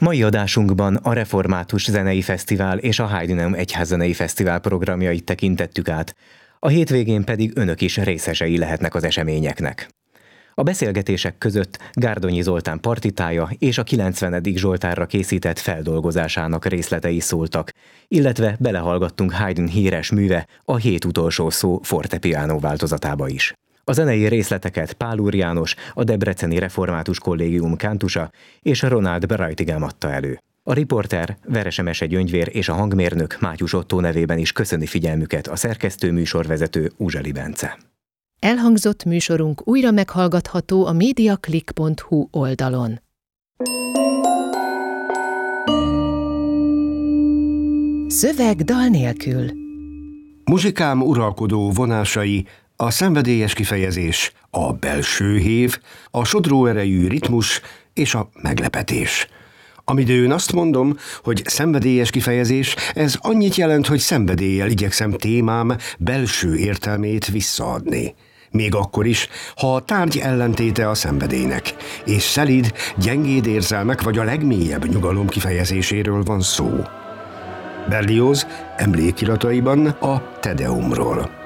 Mai adásunkban a Református Zenei Fesztivál és a Heidenheim Egyházzenei Fesztivál programjait tekintettük át, a hétvégén pedig önök is részesei lehetnek az eseményeknek. A beszélgetések között Gárdonyi Zoltán partitája és a 90. Zsoltárra készített feldolgozásának részletei szóltak, illetve belehallgattunk Haydn híres műve, a Hét utolsó szó fortepiano változatába is. A zenei részleteket Pál Úr János, a Debreceni Református Kollégium kántusa és Ronald Breitigám adta elő. A riporter, Veres Emese Gyöngyvér és a hangmérnök Mátyus Ottó nevében is köszöni figyelmüket a szerkesztő műsorvezető Uzseli Bence. Elhangzott műsorunk újra meghallgatható a mediaclick.hu oldalon. Szöveg dal nélkül. Muzsikám uralkodó vonásai, a szenvedélyes kifejezés, a belső hév, a sodró erejű ritmus és a meglepetés. Amidőn azt mondom, hogy szenvedélyes kifejezés, ez annyit jelent, hogy szenvedéllyel igyekszem témám belső értelmét visszaadni. Még akkor is, ha a tárgy ellentéte a szenvedélynek, és szelíd, gyengéd érzelmek vagy a legmélyebb nyugalom kifejezéséről van szó. Berlioz emlékirataiban a Te Deumról.